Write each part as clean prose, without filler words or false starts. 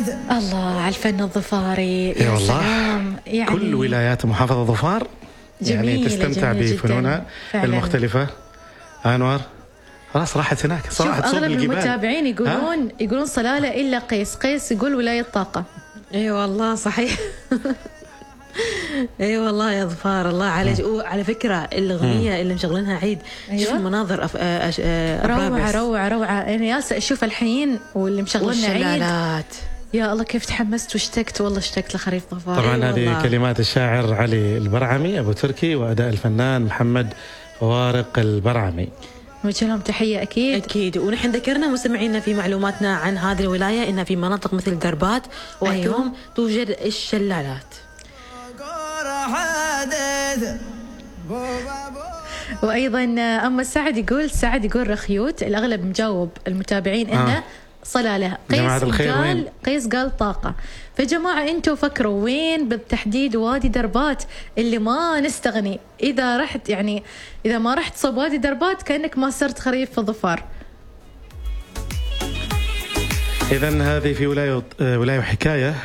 الله على الفن الظفاري. يا والله يعني كل ولايات محافظة ظفار يعني تستمتع بفنونها المختلفة. أنور خلاص راحت هناك صراحة. أغلب المتابعين يقولون صلالة إلا قيس يقول ولاية طاقة. اي والله صحيح. اي والله يا ظفار الله عليك. وعلى فكره الاغنيه اللي مشغلينها عيد. أيوة. شوف المناظر روعه. انا ياسا اشوف الحين واللي مشغلنا عيد. يا الله كيف تحمست واشتقت، والله اشتقت لخريف ظفار. طبعا هذه كلمات الشاعر علي البرعمي ابو تركي واداء الفنان محمد فوارق البرعمي. نوجه لهم تحية أكيد. ونحن ذكرنا مستمعينا في معلوماتنا عن هذه الولاية إنها في مناطق مثل دربات وأيوم توجد الشلالات. وأيضا أما سعد يقول رخيوت. الأغلب مجاوب المتابعين إنه صلالة. قيس قال طاقة. فجماعة انتوا فكروا وين بالتحديد وادي دربات اللي ما نستغني. إذا رحت يعني إذا ما رحت صوب وادي دربات كأنك ما صرت خريف في ظفار. إذن هذه في ولاية وحكاية.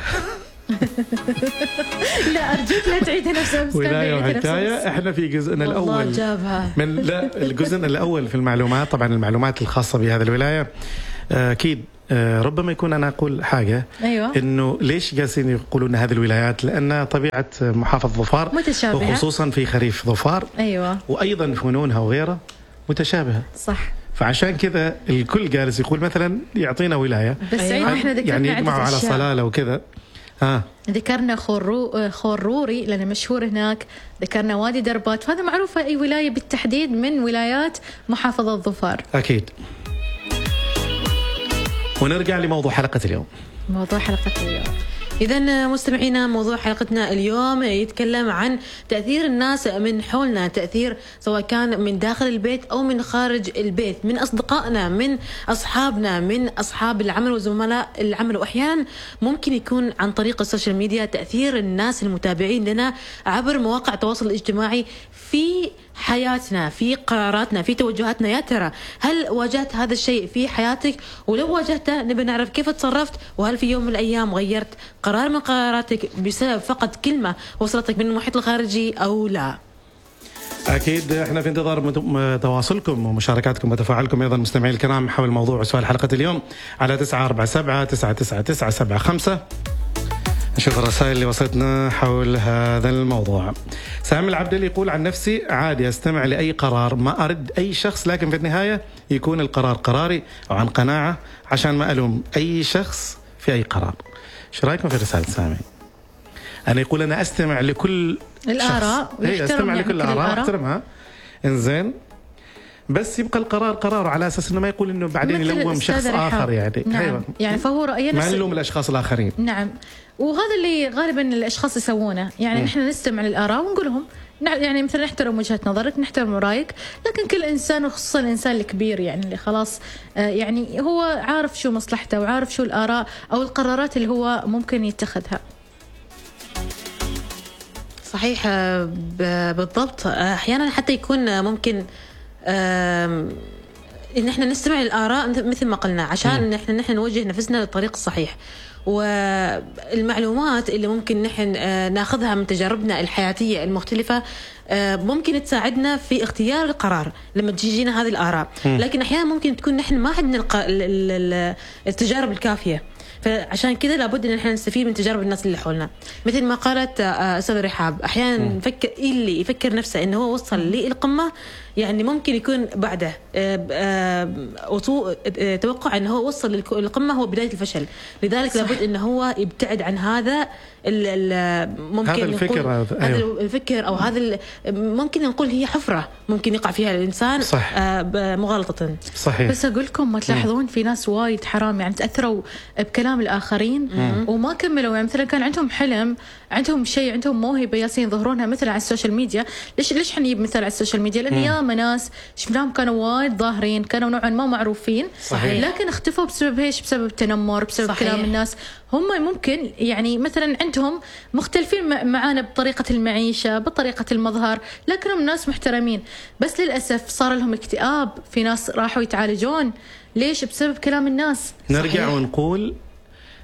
لا أرجوك لا تعيدها نفس أمس. ولاية وحكاية. إحنا في جزءنا الأول الجزء الأول في المعلومات. طبعا المعلومات الخاصة بهذه الولاية أكيد ربما يكون أنا أقول حاجة. أيوة. إنه ليش جالسين يقولون هذه الولايات؟ لأن طبيعة محافظة ظفار متشابهة، وخصوصا في خريف ظفار. أيوة. وأيضا فنونها وغيرها متشابهة. صح. فعشان كذا الكل جالس يقول مثلا يعطينا ولاية بس أيوة. إحنا ذكرنا يعني يجمعوا على صلالة وكذا. ذكرنا خوروري لأنه مشهور هناك. ذكرنا وادي دربات، فهذا معروفة أي ولاية بالتحديد من ولايات محافظة ظفار. أكيد. ونرجع لموضوع حلقة اليوم. إذا مستمعينا موضوع حلقتنا اليوم يتكلم عن تأثير الناس من حولنا، تأثير سواء كان من داخل البيت أو من خارج البيت، من أصدقائنا، من أصحابنا، من أصحاب العمل وزملاء العمل. وأحيانا ممكن يكون عن طريق السوشيال ميديا تأثير الناس المتابعين لنا عبر مواقع التواصل الاجتماعي في حياتنا، في قراراتنا، في توجهاتنا. يا ترى هل واجهت هذا الشيء في حياتك؟ ولو واجهته نبي نعرف كيف تصرفت، وهل في يوم من الأيام غيرت قرار من قراراتك بسبب فقط كلمة وصلتك من المحيط الخارجي أو لا؟ أكيد احنا في انتظار تواصلكم ومشاركاتكم وتفاعلكم أيضا مستمعي الكرام حول موضوع سؤال حلقة اليوم على 947-999-975. نشوف الرسائل اللي وصلتنا حول هذا الموضوع. سامي العبدلي يقول عن نفسي عادي أستمع لأي قرار، ما أرد أي شخص، لكن في النهاية يكون القرار قراري أو عن قناعة عشان ما ألوم أي شخص في أي قرار. شو رأيكم في رسالة سامي؟ أنا يقول أنا أستمع لكل الآراء، أستمع لكل الآراء أحترمها إنزين، بس يبقى القرار قرار على أساس إنه ما يقول إنه بعدين يلوم شخص آخر يعني. نعم. أيوة. يعني فهو رأينا ما نلوم الأشخاص الآخرين. نعم. وهذا اللي غالبا الأشخاص يسوونه، يعني نحن نستمع للآراء ونقولهم، يعني مثلا نحترم وجهة نظرك، نحترم رأيك، لكن كل إنسان وخصوصا الإنسان الكبير يعني اللي خلاص يعني هو عارف شو مصلحته وعارف شو الآراء أو القرارات اللي هو ممكن يتخذها. صحيح بالضبط. أحيانا حتى يكون ممكن إن إحنا نستمع للآراء مثل ما قلنا عشان نحن نوجه نفسنا للطريق الصحيح، والمعلومات اللي ممكن نحن ناخذها من تجاربنا الحياتية المختلفة ممكن تساعدنا في اختيار القرار لما تجينا هذه الآراء. لكن أحيانا ممكن تكون نحن ما عندنا التجارب الكافية، فعشان كذا لابد ان احنا نستفيد من تجارب الناس اللي حولنا. مثل ما قالت استاذ رحاب، احيانا نفكر اللي يفكر نفسه انه هو وصل للقمه، يعني ممكن يكون بعده توقع انه هو وصل للقمه هو بدايه الفشل. لذلك لابد انه هو يبتعد عن هذا ممكن هذا الفكر. هذا الفكر او هذا ممكن نقول هي حفره ممكن يقع فيها الانسان مغالطه. صحيح. بس اقول لكم ما تلاحظون في ناس وايد حرام يعني تاثروا بكلام الاخرين وما كملوا، يعني مثلا كان عندهم حلم، عندهم شيء، عندهم موهبه ياسين يظهرونها مثلا على السوشيال ميديا. ليش حنجيب مثال على السوشيال ميديا؟ لان ياما ناس شفناهم كانوا وايد ظاهرين، كانوا نوعا ما معروفين. صحيح. لكن اختفوا بسبب ايش؟ بسبب التنمر، بسبب صحيح. كلام الناس. هم ممكن يعني مثلا عندهم مختلفين معانا بطريقه المعيشه، بطريقه المظهر، لكنهم ناس محترمين، بس للاسف صار لهم اكتئاب. في ناس راحوا يتعالجون، ليش؟ بسبب كلام الناس. نرجع ونقول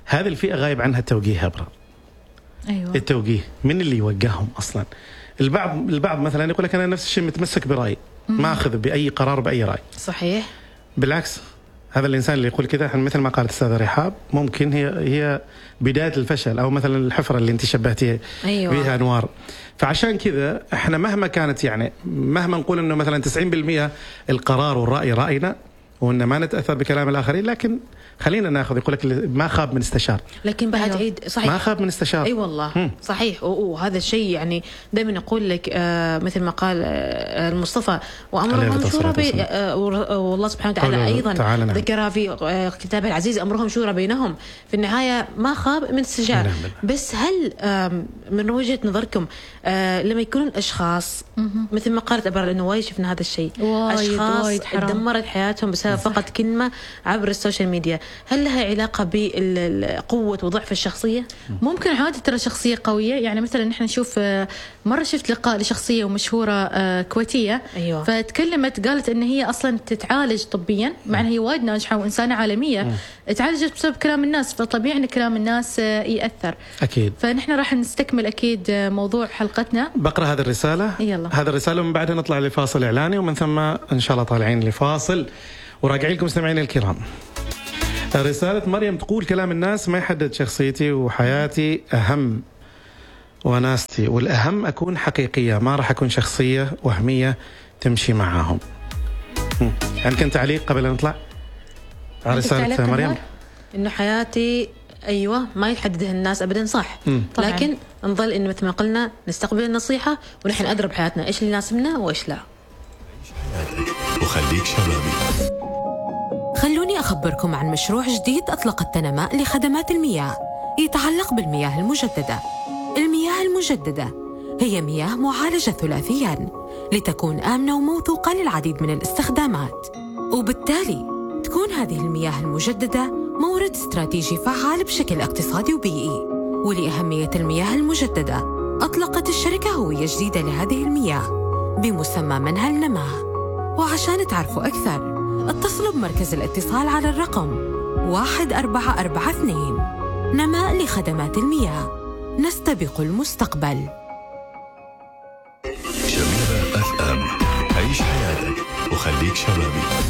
هذه الفئة غايب عنها التوجيه هبرة. أيوة. التوجيه من اللي يوجههم أصلا. البعض مثلا يقول لك أنا نفس الشيء متمسك برأيي، ما أخذ بأي قرار بأي رأي. صحيح. بالعكس، هذا الإنسان اللي يقول كذا مثل ما قالت الأستاذة رحاب ممكن هي بداية الفشل، أو مثلا الحفرة اللي أنت شبهتيها أيوة. بها أنوار. فعشان كذا احنا مهما كانت يعني مهما نقول انه مثلا 90% القرار والرأي رأينا وان ما نتأثر بكلام الآخرين، لكن خلينا ناخذ. يقول لك ما خاب من استشار. لكن بعد أيوة. عيد صحيح، ما خاب من استشار. اي والله صحيح. وهذا الشيء يعني دائما يقول لك مثل ما قال المصطفى وامرهم شورى والله سبحانه وتعالى ايضا ذكر في كتابه العزيز امرهم شورى بينهم. في النهايه ما خاب من استشار. بس هل من وجهه نظركم لما يكونون اشخاص مثل ما قالت أبرار انه وايد شفنا هذا الشيء، اشخاص دمرت حياتهم بسبب فقط كلمه عبر السوشيال ميديا، هل لها علاقة بقوة وضعف الشخصية؟ ممكن عادة ترى شخصية قوية. يعني مثلا نحن نشوف مرة شفت لقاء لشخصية ومشهورة كويتية. أيوة. فتكلمت قالت إن هي أصلا تتعالج طبيا، مع أن هي وايد ناجحة وإنسانة عالمية، تعالجت بسبب كلام الناس. فطبيعي إن كلام الناس يأثر. أكيد. فنحن راح نستكمل أكيد موضوع حلقتنا. بقرأ هذه الرسالة. يلا. هذه الرسالة ومن بعدها نطلع لفاصل إعلاني، ومن ثم إن شاء الله طالعين لفاصل وراجعين لكم مستمعين الكرام. رسالة مريم تقول كلام الناس ما يحدد شخصيتي وحياتي أهم وناستي، والأهم أكون حقيقية، ما راح أكون شخصية وهمية تمشي معاهم. عندك تعليق قبل أن نطلع على رسالة مريم؟ إنه حياتي أيوة ما يحددها الناس أبدا. صح. لكن نظل إنه مثل ما قلنا نستقبل النصيحة ونحن أدرى بحياتنا إيش اللي يناسبنا وإيش لا. وخليك شبابي. خلوني أخبركم عن مشروع جديد أطلقت نماء لخدمات المياه يتعلق بالمياه المجددة. المياه المجددة هي مياه معالجة ثلاثياً لتكون آمنة وموثوقة للعديد من الاستخدامات، وبالتالي تكون هذه المياه المجددة مورد استراتيجي فعال بشكل اقتصادي وبيئي. ولأهمية المياه المجددة أطلقت الشركة هوية جديدة لهذه المياه بمسمى منهل نماء. وعشان تعرفوا أكثر اتصلوا بمركز الاتصال على الرقم 1442. نماء لخدمات المياه، نستبق المستقبل. شبيبة FM، عيش حياتك وخليك شبابي.